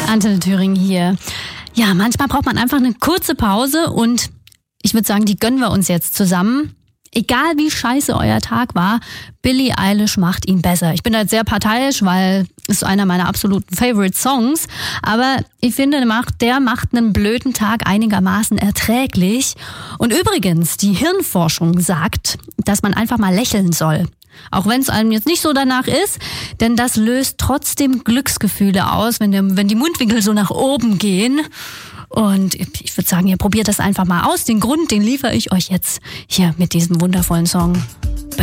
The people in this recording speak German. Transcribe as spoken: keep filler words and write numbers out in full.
Antenne Thüringen hier. Ja, manchmal braucht man einfach eine kurze Pause und ich würde sagen, die gönnen wir uns jetzt zusammen. Egal wie scheiße euer Tag war, Billie Eilish macht ihn besser. Ich bin da jetzt sehr parteiisch, weil ist einer meiner absoluten Favorite Songs. Aber ich finde, der macht einen blöden Tag einigermaßen erträglich. Und übrigens, die Hirnforschung sagt, dass man einfach mal lächeln soll. Auch wenn es einem jetzt nicht so danach ist, denn das löst trotzdem Glücksgefühle aus, wenn, der, wenn die Mundwinkel so nach oben gehen. Und ich würde sagen, ihr probiert das einfach mal aus. Den Grund, den liefere ich euch jetzt hier mit diesem wundervollen Song.